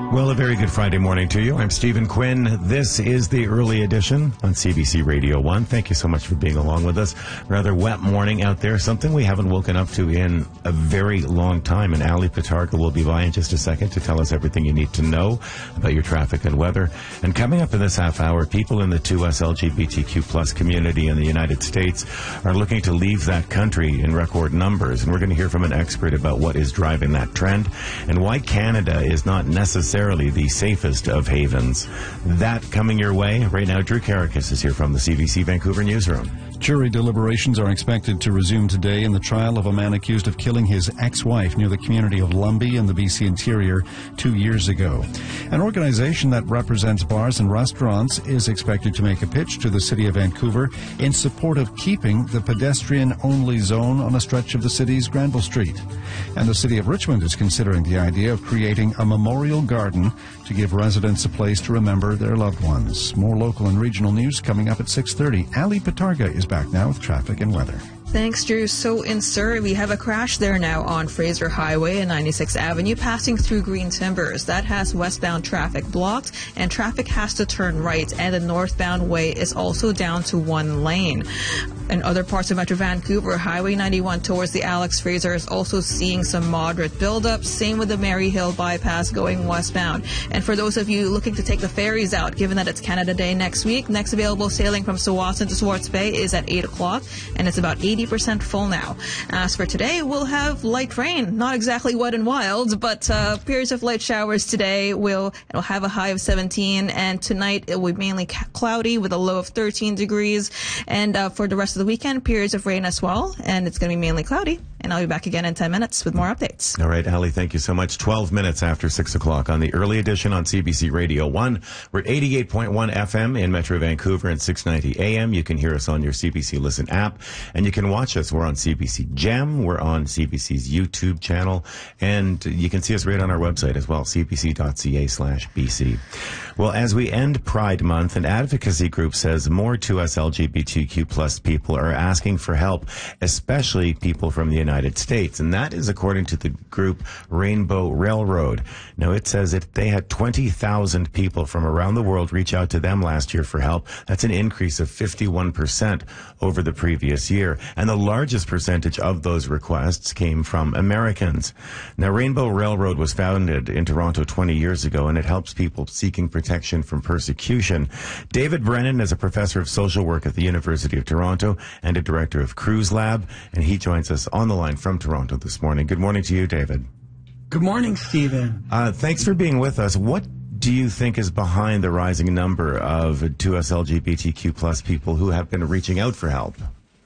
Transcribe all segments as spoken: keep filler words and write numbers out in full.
Well, a very good Friday morning to you. I'm Stephen Quinn. This is the early edition on C B C Radio one. Thank you so much for being along with us. Rather wet morning out there, something we haven't woken up to in a very long time. And Ali Pitarka will be by in just a second to tell us everything you need to know about your traffic and weather. And coming up in this half hour, people in the two S L G B T Q plus community in the United States are looking to leave that country in record numbers. And we're going to hear from an expert about what is driving that trend and why Canada is not necessarily the safest of havens. That coming your way. Right now, Drew Karakis is here from the C B C Vancouver newsroom. Jury deliberations are expected to resume today in the trial of a man accused of killing his ex-wife near the community of Lumby in the B C interior two years ago. An organization that represents bars and restaurants is expected to make a pitch to the city of Vancouver in support of keeping the pedestrian-only zone on a stretch of the city's Granville Street. And the city of Richmond is considering the idea of creating a memorial garden to give residents a place to remember their loved ones. More local and regional news coming up at six thirty. Ali Pitarka is back now with traffic and weather. Thanks, Drew. So in Surrey, we have a crash there now on Fraser Highway and ninety-sixth Avenue, passing through Green Timbers. That has westbound traffic blocked, and traffic has to turn right, and the northbound way is also down to one lane. In other parts of Metro Vancouver, Highway ninety-one towards the Alex Fraser is also seeing some moderate buildup. Same with the Mary Hill bypass going westbound. And for those of you looking to take the ferries out, given that it's Canada Day next week, next available sailing from Tsawwassen to Swartz Bay is at eight o'clock, and it's about eighty percent full now. As for today, we'll have light rain. Not exactly wet and wild, but uh, periods of light showers today. Will it'll have a high of seventeen, and tonight it will be mainly cloudy with a low of thirteen degrees. And uh, for the rest of the weekend, periods of rain as well, and it's going to be mainly cloudy. And I'll be back again in ten minutes with more updates. All right, Ali, thank you so much. twelve minutes after six o'clock on the early edition on C B C Radio one. We're at eighty-eight point one F M in Metro Vancouver and six ninety A M. You can hear us on your C B C Listen app, and you can watch us. We're on C B C Gem. We're on C B C's YouTube channel, and you can see us right on our website as well, c b c dot c a slash b c. Well, as we end Pride Month, an advocacy group says more two S L G B T Q plus people are asking for help, especially people from the United States. And that is according to the group Rainbow Railroad. Now, it says that they had twenty thousand people from around the world reach out to them last year for help. That's an increase of fifty-one percent over the previous year. And the largest percentage of those requests came from Americans. Now, Rainbow Railroad was founded in Toronto twenty years ago, and it helps people seeking protection from persecution. David Brennan is a professor of social work at the University of Toronto and a director of Cruise Lab, and he joins us on the line from Toronto this morning. Good morning to you, David. Good morning, Stephen. Uh, thanks for being with us. What do you think is behind the rising number of two S L G B T Q plus people who have been reaching out for help?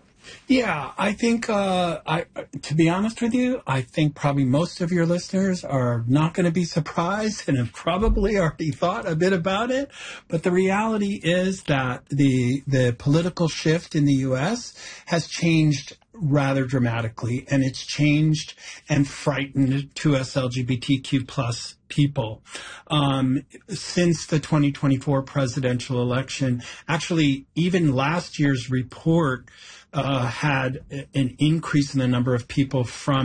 Yeah, I think, uh, I, to be honest with you, I think probably most of your listeners are not going to be surprised and have probably already thought a bit about it. But the reality is that the the political shift in the U S has changed rather dramatically, and it's changed and frightened two S L G B T Q plus people. Um, since the twenty twenty-four presidential election, actually, even last year's report uh, had an increase in the number of people from